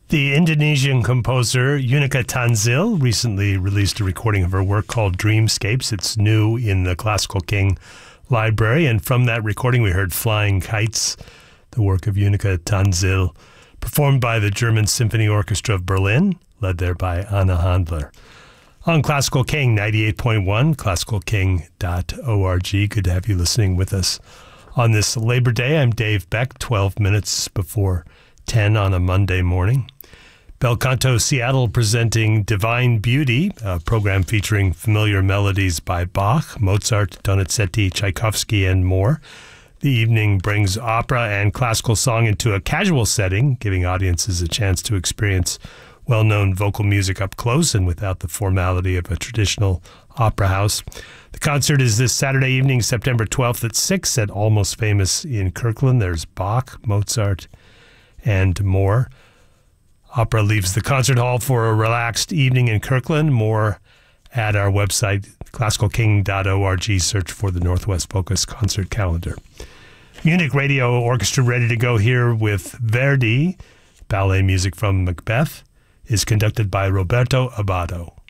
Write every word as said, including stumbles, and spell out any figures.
The Indonesian composer Yunika Tanzil recently released a recording of her work called Dreamscapes. It's new in the Classical King library, and from that recording we heard Flying Kites, the work of Yunika Tanzil, performed by the German Symphony Orchestra of Berlin, led there by Anna Handler. On Classical King ninety-eight point one, classical king dot org. Good to have you listening with us on this Labor Day. I'm Dave Beck, twelve minutes before ten on a Monday morning. Bel Canto Seattle presenting Divine Beauty, a program featuring familiar melodies by Bach, Mozart, Donizetti, Tchaikovsky, and more. The evening brings opera and classical song into a casual setting, giving audiences a chance to experience well-known vocal music up close and without the formality of a traditional opera house. The concert is this Saturday evening, September twelfth at six at Almost Famous in Kirkland. There's Bach, Mozart, and more. Opera leaves the concert hall for a relaxed evening in Kirkland. More at our website, classical king dot org. Search for the Northwest Focus concert calendar. Munich Radio Orchestra ready to go here with Verdi. Ballet music from Macbeth is conducted by Roberto Abbado.